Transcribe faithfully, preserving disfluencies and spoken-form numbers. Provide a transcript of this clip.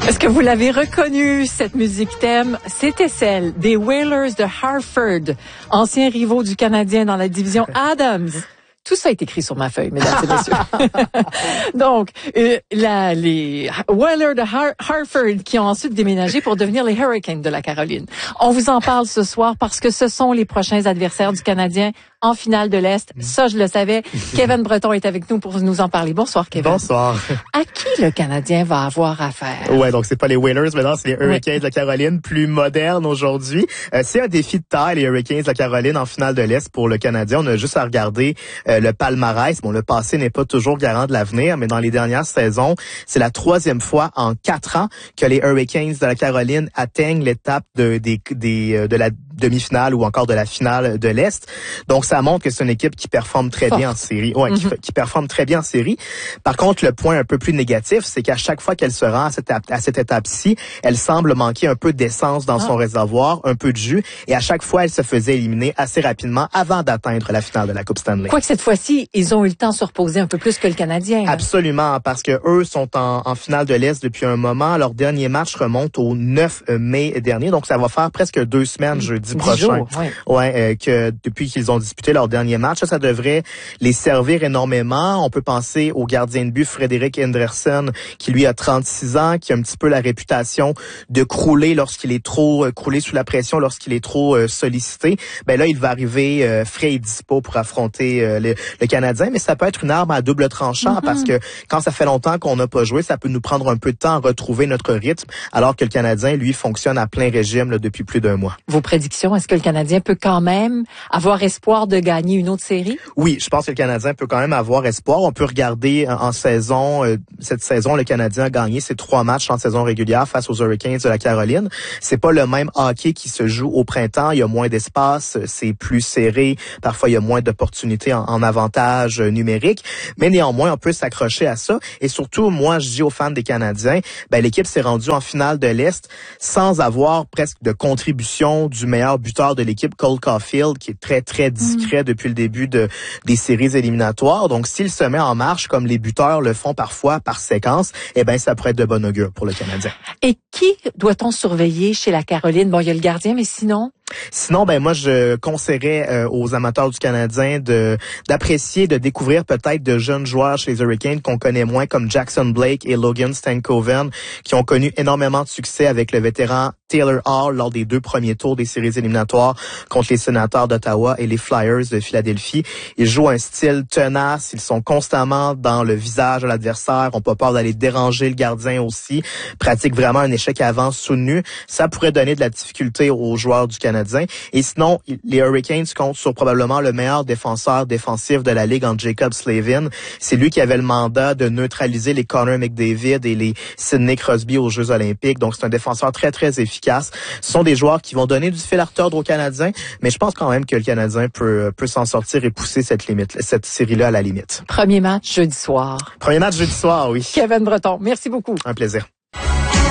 Est-ce que vous l'avez reconnu, cette musique thème? C'était celle des Whalers de Hartford, anciens rivaux du Canadien dans la division Adams. Tout ça est écrit sur ma feuille, mesdames et messieurs. Donc, euh, la, les Whalers de Har- Hartford qui ont ensuite déménagé pour devenir les Hurricanes de la Caroline. On vous en parle ce soir parce que ce sont les prochains adversaires du Canadien en finale de l'Est. Ça, je le savais. Kevin Breton est avec nous pour nous en parler. Bonsoir, Kevin. Bonsoir. À qui le Canadien va avoir affaire? Ouais, donc c'est pas les Whalers, maintenant c'est les Hurricanes oui. de la Caroline, plus modernes aujourd'hui. Euh, c'est un défi de taille, les Hurricanes de la Caroline en finale de l'Est pour le Canadien. On a juste à regarder euh, le palmarès. Bon, le passé n'est pas toujours garant de l'avenir, mais dans les dernières saisons, c'est la troisième fois en quatre ans que les Hurricanes de la Caroline atteignent l'étape de, des, des, de la demi-finale ou encore de la finale de l'Est. Donc, ça montre que c'est une équipe qui performe très Fort. bien en série. Ouais, mm-hmm. qui, qui performe très bien en série. Par contre, le point un peu plus négatif, c'est qu'à chaque fois qu'elle se rend à cette, à cette étape-ci, elle semble manquer un peu d'essence dans ah. son réservoir, un peu de jus, et à chaque fois, elle se faisait éliminer assez rapidement avant d'atteindre la finale de la Coupe Stanley. Quoique cette fois-ci, ils ont eu le temps de se reposer un peu plus que le Canadien. Hein? Absolument, parce que eux sont en, en finale de l'Est depuis un moment. Leur dernier match remonte au neuf mai dernier, donc ça va faire presque deux semaines, jeudi prochain. Jours, ouais, ouais euh, que depuis qu'ils ont disputé leur dernier match, ça, ça devrait les servir énormément. On peut penser au gardien de but Frédéric Henderson, qui lui a trente-six ans, qui a un petit peu la réputation de crouler lorsqu'il est trop euh, crouler sous la pression, lorsqu'il est trop euh, sollicité. Ben là, il va arriver euh, frais et dispo pour affronter euh, le, le Canadien, mais ça peut être une arme à double tranchant mm-hmm. parce que quand ça fait longtemps qu'on n'a pas joué, ça peut nous prendre un peu de temps à retrouver notre rythme, alors que le Canadien, lui, fonctionne à plein régime là, depuis plus d'un mois. Vos prédictions, est-ce que le Canadien peut quand même avoir espoir de gagner une autre série? Oui, je pense que le Canadien peut quand même avoir espoir. On peut regarder en saison, euh, cette saison, le Canadien a gagné ses trois matchs en saison régulière face aux Hurricanes de la Caroline. C'est pas le même hockey qui se joue au printemps. Il y a moins d'espace, c'est plus serré. Parfois, il y a moins d'opportunités en, en avantage numérique. Mais néanmoins, on peut s'accrocher à ça. Et surtout, moi, je dis aux fans des Canadiens, ben, l'équipe s'est rendue en finale de l'Est sans avoir presque de contribution du meilleur buteur de l'équipe, Cole Caulfield, qui est très, très discret mmh. depuis le début de, des séries éliminatoires. Donc, s'il se met en marche, comme les buteurs le font parfois par séquence, eh ben, ça pourrait être de bon augure pour le Canadien. Et qui doit-on surveiller chez la Caroline? Bon, il y a le gardien, mais sinon... Sinon, ben moi, je conseillerais euh, aux amateurs du Canadien de d'apprécier, de découvrir peut-être de jeunes joueurs chez les Hurricanes qu'on connaît moins, comme Jackson Blake et Logan Stankoven, qui ont connu énormément de succès avec le vétéran Taylor Hall lors des deux premiers tours des séries éliminatoires contre les Sénateurs d'Ottawa et les Flyers de Philadelphie. Ils jouent un style tenace, ils sont constamment dans le visage de l'adversaire, ont pas peur d'aller déranger le gardien aussi, pratiquent vraiment un échec à avance soutenu. Ça pourrait donner de la difficulté aux joueurs du Canadien. Et sinon, les Hurricanes comptent sur probablement le meilleur défenseur défensif de la Ligue en Jacob Slavin. C'est lui qui avait le mandat de neutraliser les Connor McDavid et les Sidney Crosby aux Jeux olympiques. Donc, c'est un défenseur très, très efficace. Ce sont des joueurs qui vont donner du fil à retordre aux Canadiens, mais je pense quand même que le Canadien peut, peut s'en sortir et pousser cette limite, cette série-là à la limite. Premier match jeudi soir. Premier match jeudi soir, oui. Kevin Breton, merci beaucoup. Un plaisir.